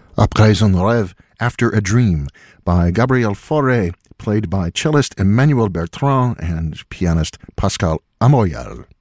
Après un rêve, After a Dream by Gabriel Fauré, played by cellist Emmanuel Bertrand and pianist Pascal Amoyal.